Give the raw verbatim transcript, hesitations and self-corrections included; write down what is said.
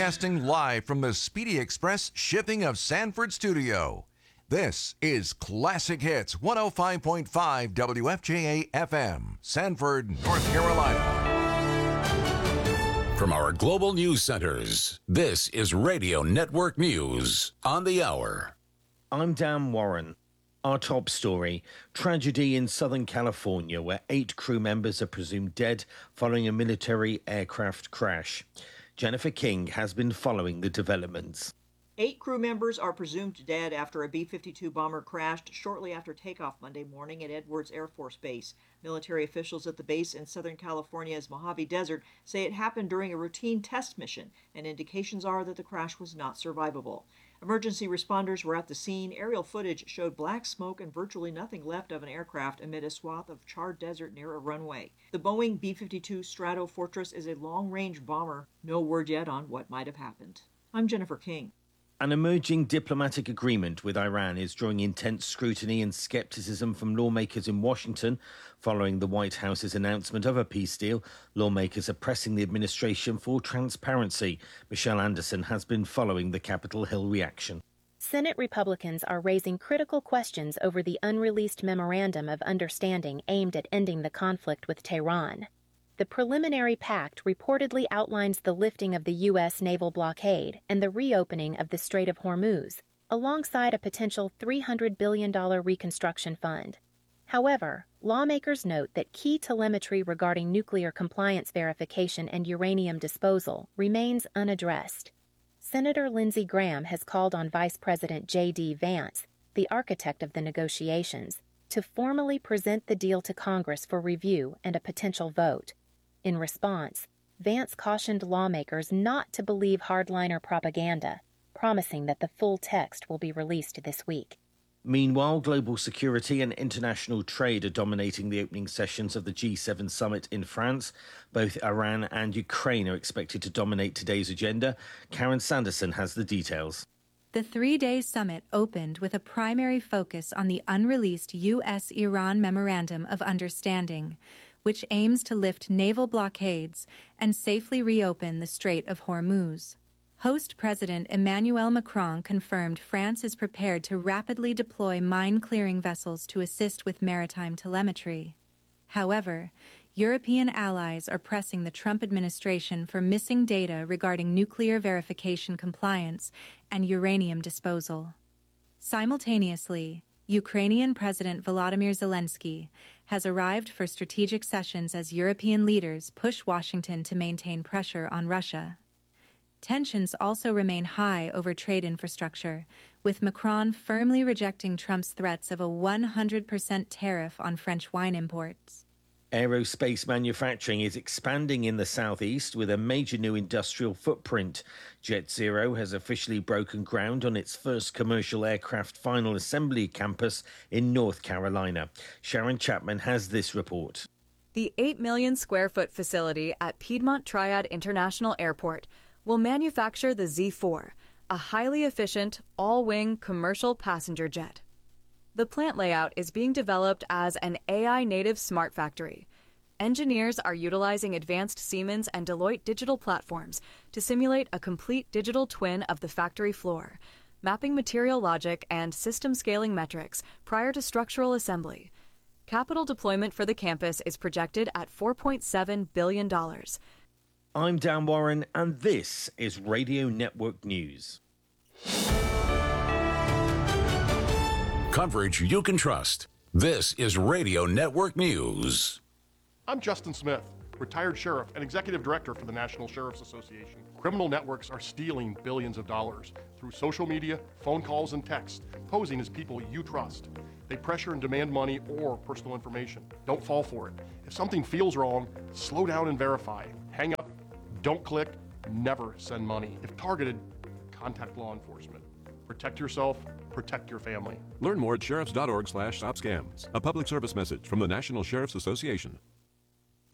Broadcasting live from the Speedy Express Shipping of Sanford studio. This is Classic Hits one oh five point five W F J A F M, Sanford, North Carolina. From our global news centers, this is Radio Network News on the hour. I'm Dan Warren. Our top story, tragedy in Southern California where eight crew members are presumed dead following a military aircraft crash. Jennifer King has been following the developments. Eight crew members are presumed dead after a B fifty-two bomber crashed shortly after takeoff Monday morning at Edwards Air Force Base. Military officials at the base in Southern California's Mojave Desert say it happened during a routine test mission, and indications are that the crash was not survivable. Emergency responders were at the scene. Aerial footage showed black smoke and virtually nothing left of an aircraft amid a swath of charred desert near a runway. The Boeing B fifty-two Stratofortress is a long-range bomber. No word yet on what might have happened. I'm Jennifer King. An emerging diplomatic agreement with Iran is drawing intense scrutiny and skepticism from lawmakers in Washington. Following the White House's announcement of a peace deal, lawmakers are pressing the administration for transparency. Michelle Anderson has been following the Capitol Hill reaction. Senate Republicans are raising critical questions over the unreleased memorandum of understanding aimed at ending the conflict with Tehran. The preliminary pact reportedly outlines the lifting of the U S naval blockade and the reopening of the Strait of Hormuz, alongside a potential three hundred billion dollars reconstruction fund. However, lawmakers note that key telemetry regarding nuclear compliance verification and uranium disposal remains unaddressed. Senator Lindsey Graham has called on Vice President J D Vance, the architect of the negotiations, to formally present the deal to Congress for review and a potential vote. In response, Vance cautioned lawmakers not to believe hardliner propaganda, promising that the full text will be released this week. Meanwhile, global security and international trade are dominating the opening sessions of the G seven summit in France. Both Iran and Ukraine are expected to dominate today's agenda. Karen Sanderson has the details. The three-day summit opened with a primary focus on the unreleased U S Iran Memorandum of Understanding, which aims to lift naval blockades and safely reopen the Strait of Hormuz. Host President Emmanuel Macron confirmed France is prepared to rapidly deploy mine-clearing vessels to assist with maritime telemetry. However, European allies are pressing the Trump administration for missing data regarding nuclear verification compliance and uranium disposal. Simultaneously, Ukrainian President Volodymyr Zelensky has arrived for strategic sessions as European leaders push Washington to maintain pressure on Russia. Tensions also remain high over trade infrastructure, with Macron firmly rejecting Trump's threats of a one hundred percent tariff on French wine imports. Aerospace manufacturing is expanding in the southeast with a major new industrial footprint. Jet Zero has officially broken ground on its first commercial aircraft final assembly campus in North Carolina. Sharon Chapman has this report. The eight million square foot facility at Piedmont Triad International Airport will manufacture the Z four, a highly efficient, all-wing commercial passenger jet. The plant layout is being developed as an A I-native smart factory. Engineers are utilizing advanced Siemens and Deloitte digital platforms to simulate a complete digital twin of the factory floor, mapping material logic and system scaling metrics prior to structural assembly. Capital deployment for the campus is projected at four point seven billion dollars. I'm Dan Warren, and this is Radio Network News. Coverage you can trust. This is Radio Network News. I'm Justin Smith, retired sheriff and executive director for the National Sheriff's Association. Criminal networks are stealing billions of dollars through social media, phone calls, and text, posing as people you trust. They pressure and demand money or personal information. Don't fall for it. If something feels wrong, slow down and verify. Hang up, don't click, never send money. If targeted, contact law enforcement. Protect yourself, protect your family. Learn more at sheriffs dot org slash stop scams. A public service message from the National Sheriff's Association.